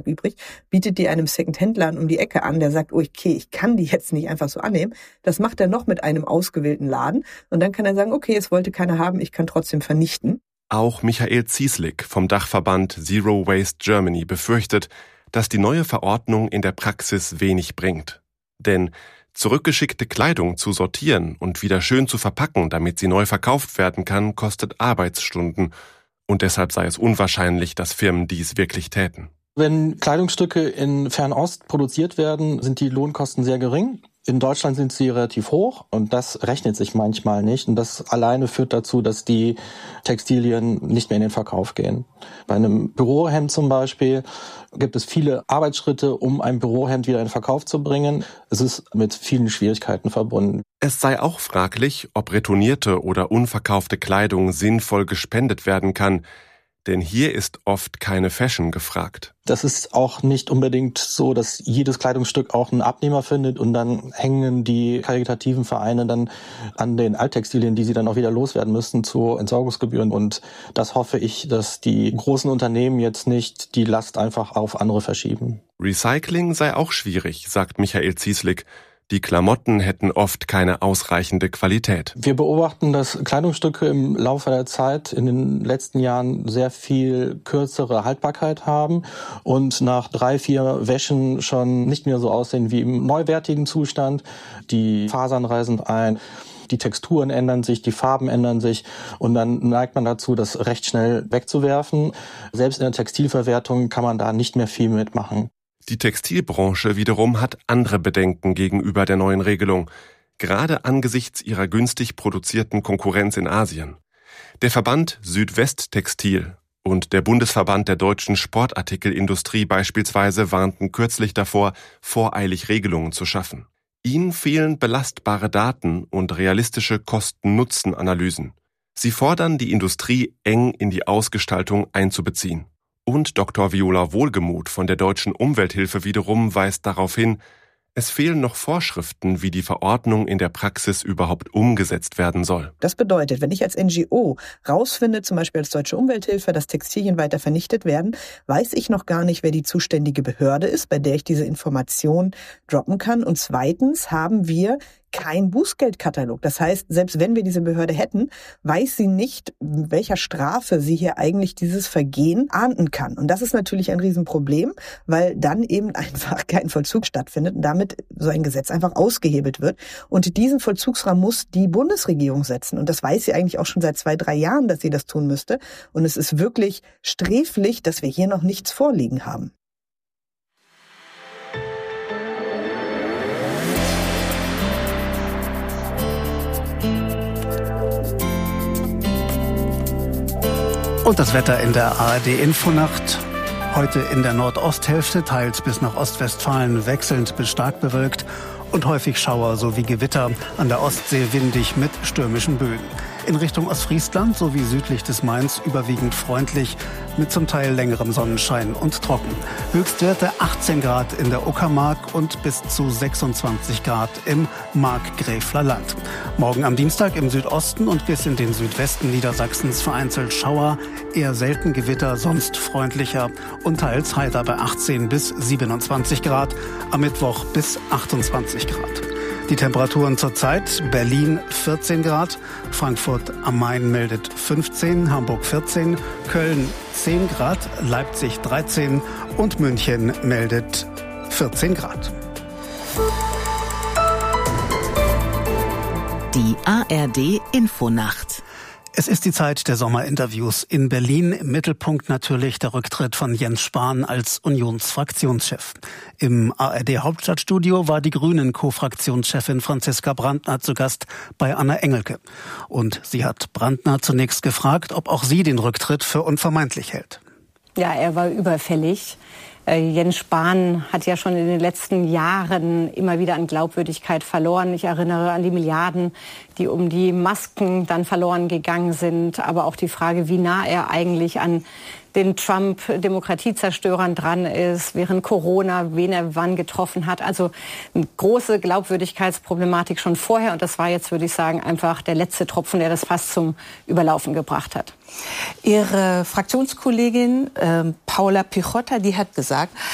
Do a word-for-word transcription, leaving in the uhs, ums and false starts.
Auftrag übrig, bietet die einem Second-Händler um die Ecke an, der sagt, oh, okay, ich kann die jetzt nicht einfach so annehmen. Das macht er noch mit einem ausgewählten Laden und dann kann er sagen, okay, es wollte keiner haben, ich kann trotzdem vernichten. Auch Michael Zieslik vom Dachverband Zero Waste Germany befürchtet, dass die neue Verordnung in der Praxis wenig bringt. Denn zurückgeschickte Kleidung zu sortieren und wieder schön zu verpacken, damit sie neu verkauft werden kann, kostet Arbeitsstunden. Und deshalb sei es unwahrscheinlich, dass Firmen dies wirklich täten. Wenn Kleidungsstücke in Fernost produziert werden, sind die Lohnkosten sehr gering. In Deutschland sind sie relativ hoch und das rechnet sich manchmal nicht. Und das alleine führt dazu, dass die Textilien nicht mehr in den Verkauf gehen. Bei einem Bürohemd zum Beispiel gibt es viele Arbeitsschritte, um ein Bürohemd wieder in den Verkauf zu bringen. Es ist mit vielen Schwierigkeiten verbunden. Es sei auch fraglich, ob retournierte oder unverkaufte Kleidung sinnvoll gespendet werden kann. Denn hier ist oft keine Fashion gefragt. Das ist auch nicht unbedingt so, dass jedes Kleidungsstück auch einen Abnehmer findet und dann hängen die karitativen Vereine dann an den Alttextilien, die sie dann auch wieder loswerden müssen, zu Entsorgungsgebühren. Und das hoffe ich, dass die großen Unternehmen jetzt nicht die Last einfach auf andere verschieben. Recycling sei auch schwierig, sagt Michael Zieslik. Die Klamotten hätten oft keine ausreichende Qualität. Wir beobachten, dass Kleidungsstücke im Laufe der Zeit in den letzten Jahren sehr viel kürzere Haltbarkeit haben und nach drei, vier Wäschen schon nicht mehr so aussehen wie im neuwertigen Zustand. Die Fasern reißen ein, die Texturen ändern sich, die Farben ändern sich und dann neigt man dazu, das recht schnell wegzuwerfen. Selbst in der Textilverwertung kann man da nicht mehr viel mitmachen. Die Textilbranche wiederum hat andere Bedenken gegenüber der neuen Regelung, gerade angesichts ihrer günstig produzierten Konkurrenz in Asien. Der Verband Südwesttextil und der Bundesverband der deutschen Sportartikelindustrie beispielsweise warnten kürzlich davor, voreilig Regelungen zu schaffen. Ihnen fehlen belastbare Daten und realistische Kosten-Nutzen-Analysen. Sie fordern, die Industrie eng in die Ausgestaltung einzubeziehen. Und Doktor Viola Wohlgemuth von der Deutschen Umwelthilfe wiederum weist darauf hin, es fehlen noch Vorschriften, wie die Verordnung in der Praxis überhaupt umgesetzt werden soll. Das bedeutet, wenn ich als N G O rausfinde, zum Beispiel als Deutsche Umwelthilfe, dass Textilien weiter vernichtet werden, weiß ich noch gar nicht, wer die zuständige Behörde ist, bei der ich diese Information droppen kann. Und zweitens haben wir kein Bußgeldkatalog. Das heißt, selbst wenn wir diese Behörde hätten, weiß sie nicht, welcher Strafe sie hier eigentlich dieses Vergehen ahnden kann. Und das ist natürlich ein Riesenproblem, weil dann eben einfach kein Vollzug stattfindet und damit so ein Gesetz einfach ausgehebelt wird. Und diesen Vollzugsrahmen muss die Bundesregierung setzen. Und das weiß sie eigentlich auch schon seit zwei, drei Jahren, dass sie das tun müsste. Und es ist wirklich sträflich, dass wir hier noch nichts vorliegen haben. Und das Wetter in der A R D-Infonacht. Heute in der Nordosthälfte, teils bis nach Ostwestfalen wechselnd bis stark bewölkt und häufig Schauer sowie Gewitter. An der Ostsee windig mit stürmischen Böen. In Richtung Ostfriesland sowie südlich des Mains überwiegend freundlich mit zum Teil längerem Sonnenschein und trocken. Höchstwerte achtzehn Grad in der Uckermark und bis zu sechsundzwanzig Grad im Markgräfler Land. Morgen am Dienstag im Südosten und bis in den Südwesten Niedersachsens vereinzelt Schauer, eher selten Gewitter, sonst freundlicher und teils heiter bei achtzehn bis siebenundzwanzig Grad, am Mittwoch bis achtundzwanzig Grad. Die Temperaturen zurzeit: Berlin vierzehn Grad, Frankfurt am Main meldet fünfzehn, Hamburg vierzehn, Köln zehn Grad, Leipzig dreizehn und München meldet vierzehn Grad. Die A R D-Infonacht. Es ist die Zeit der Sommerinterviews in Berlin. Im Mittelpunkt natürlich der Rücktritt von Jens Spahn als Unionsfraktionschef. Im A R D-Hauptstadtstudio war die Grünen-Co-Fraktionschefin Franziska Brandner zu Gast bei Anna Engelke. Und sie hat Brandner zunächst gefragt, ob auch sie den Rücktritt für unvermeidlich hält. Ja, er war überfällig. Jens Spahn hat ja schon in den letzten Jahren immer wieder an Glaubwürdigkeit verloren. Ich erinnere an die Milliarden, die um die Masken dann verloren gegangen sind. Aber auch die Frage, wie nah er eigentlich an den Trump-Demokratiezerstörern dran ist, während Corona, wen er wann getroffen hat. Also eine große Glaubwürdigkeitsproblematik schon vorher. Und das war jetzt, würde ich sagen, einfach der letzte Tropfen, der das fast zum Überlaufen gebracht hat. Ihre Fraktionskollegin äh, Paula Pichota, die hat gesagt,